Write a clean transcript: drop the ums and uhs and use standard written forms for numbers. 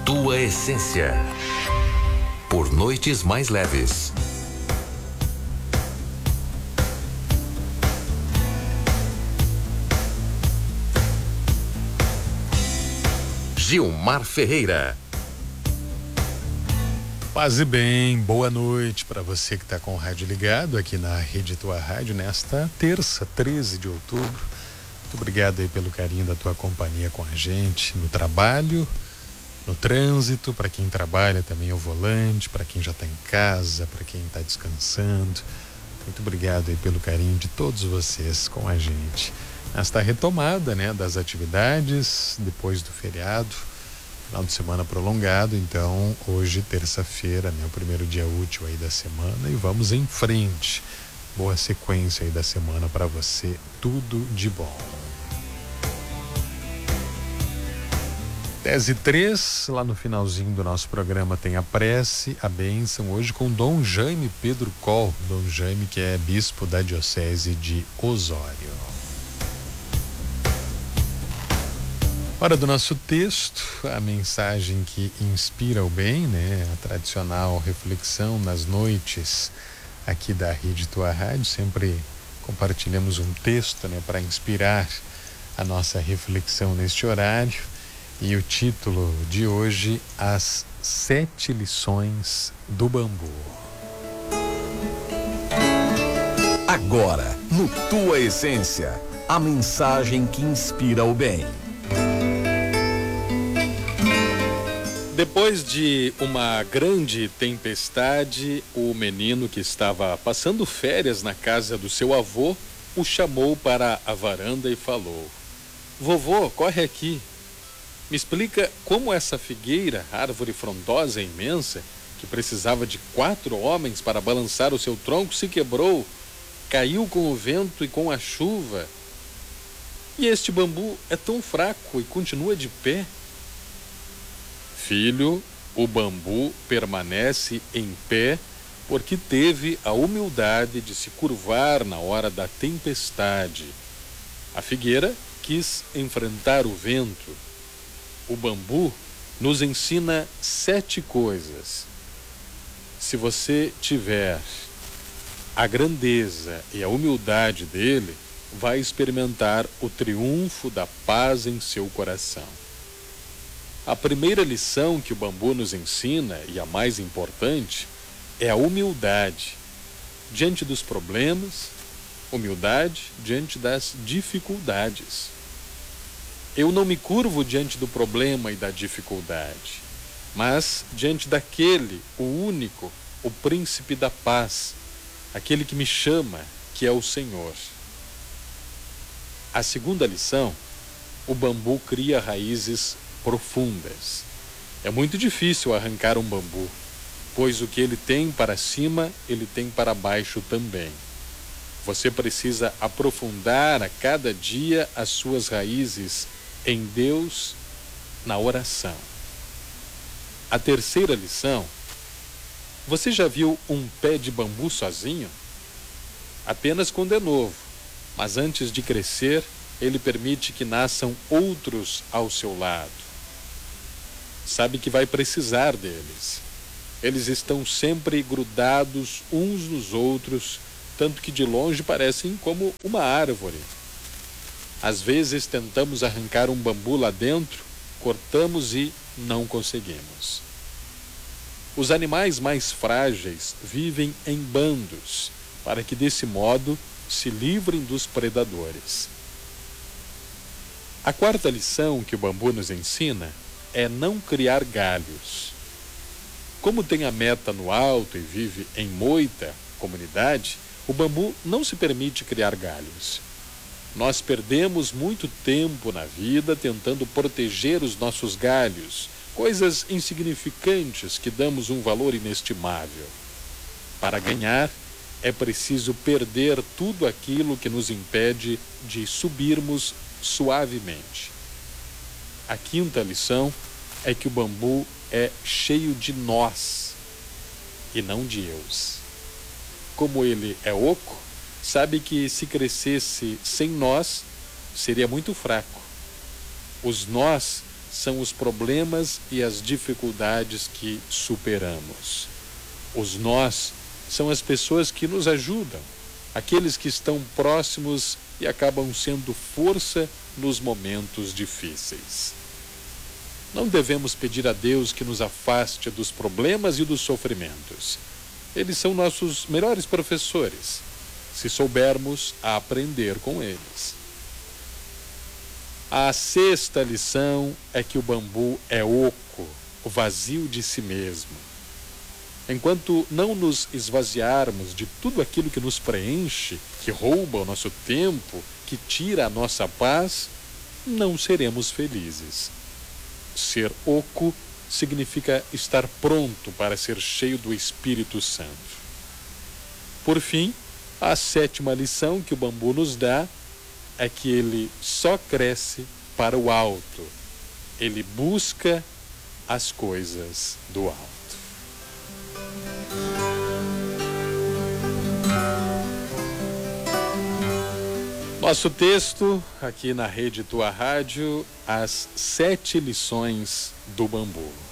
Tua Essência. Por noites mais leves. Gilmar Ferreira. Paz e bem, boa noite para você que está com o rádio ligado aqui na Rede Tua Rádio nesta terça, 13 de outubro. Muito obrigado aí pelo carinho da tua companhia com a gente no trabalho, no trânsito, para quem trabalha também ao volante, para quem já está em casa, para quem está descansando. Muito obrigado aí pelo carinho de todos vocês com a gente. Nesta retomada, né, das atividades depois do feriado, final de semana prolongado, então hoje, terça-feira, né, o primeiro dia útil aí da semana, e vamos em frente. Boa sequência aí da semana para você, tudo de bom. 10h03, lá no finalzinho do nosso programa tem a prece, a bênção, hoje com Dom Jaime Pedro Coll, Dom Jaime que é bispo da Diocese de Osório. Hora do nosso texto, a mensagem que inspira o bem, né? A tradicional reflexão nas noites aqui da Rede Tua Rádio. Sempre compartilhamos um texto, né, para inspirar a nossa reflexão neste horário. E o título de hoje, As 7 Lições do Bambu. Agora, no Tua Essência, a mensagem que inspira o bem. Depois de uma grande tempestade, o menino que estava passando férias na casa do seu avô o chamou para a varanda e falou: "Vovô, corre aqui. Me explica como essa figueira, árvore frondosa e imensa, que precisava de 4 homens para balançar o seu tronco, se quebrou, caiu com o vento e com a chuva. E este bambu é tão fraco e continua de pé." "Filho, o bambu permanece em pé porque teve a humildade de se curvar na hora da tempestade. A figueira quis enfrentar o vento. O bambu nos ensina 7 coisas. Se você tiver a grandeza e a humildade dele, vai experimentar o triunfo da paz em seu coração. A primeira lição que o bambu nos ensina, e a mais importante, é a humildade diante dos problemas, humildade diante das dificuldades. Eu não me curvo diante do problema e da dificuldade, mas diante daquele, o único, o príncipe da paz, aquele que me chama, que é o Senhor. A segunda lição, o bambu cria raízes profundas. É muito difícil arrancar um bambu, pois o que ele tem para cima, ele tem para baixo também. Você precisa aprofundar a cada dia as suas raízes em Deus, na oração. A terceira lição, você já viu um pé de bambu sozinho? Apenas quando é novo, mas antes de crescer, ele permite que nasçam outros ao seu lado. Sabe que vai precisar deles. Eles estão sempre grudados uns nos outros, tanto que de longe parecem como uma árvore. Às vezes tentamos arrancar um bambu lá dentro, cortamos e não conseguimos. Os animais mais frágeis vivem em bandos, para que desse modo se livrem dos predadores. A quarta lição que o bambu nos ensina é não criar galhos. Como tem a meta no alto e vive em moita comunidade, o bambu não se permite criar galhos. Nós perdemos muito tempo na vida tentando proteger os nossos galhos, coisas insignificantes que damos um valor inestimável. Para ganhar, é preciso perder tudo aquilo que nos impede de subirmos suavemente. A quinta lição é que o bambu é cheio de nós e não de eus. Como ele é oco, sabe que se crescesse sem nós, seria muito fraco. Os nós são os problemas e as dificuldades que superamos. Os nós são as pessoas que nos ajudam, aqueles que estão próximos e acabam sendo força nos momentos difíceis. Não devemos pedir a Deus que nos afaste dos problemas e dos sofrimentos. Eles são nossos melhores professores, se soubermos aprender com eles. A sexta lição é que o bambu é oco, vazio de si mesmo. Enquanto não nos esvaziarmos de tudo aquilo que nos preenche, que rouba o nosso tempo, que tira a nossa paz, não seremos felizes. Ser oco significa estar pronto para ser cheio do Espírito Santo. Por fim, a sétima lição que o bambu nos dá é que ele só cresce para o alto. Ele busca as coisas do alto. Nosso texto, aqui na Rede Tua Rádio, as 7 lições do bambu.